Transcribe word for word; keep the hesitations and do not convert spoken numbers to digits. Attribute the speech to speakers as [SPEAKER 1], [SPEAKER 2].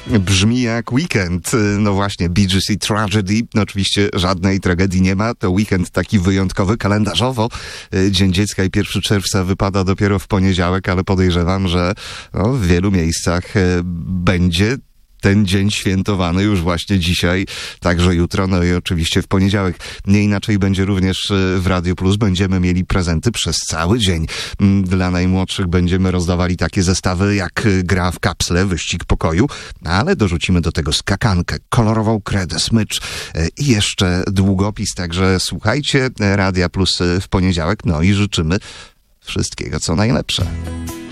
[SPEAKER 1] Brzmi jak weekend. No właśnie, Bee Gees i Tragedy. No oczywiście żadnej tragedii nie ma. To weekend taki wyjątkowy kalendarzowo. Dzień Dziecka i pierwszego czerwca wypada dopiero w poniedziałek, ale podejrzewam, że no, w wielu miejscach będzie ten dzień świętowany już właśnie dzisiaj, także jutro, no i oczywiście w poniedziałek. Nie inaczej będzie również w Radio Plus. Będziemy mieli prezenty przez cały dzień. Dla najmłodszych będziemy rozdawali takie zestawy jak gra w kapsle, wyścig pokoju, ale dorzucimy do tego skakankę, kolorową kredę, smycz i jeszcze długopis. Także słuchajcie Radia Plus w poniedziałek, no i życzymy wszystkiego co najlepsze.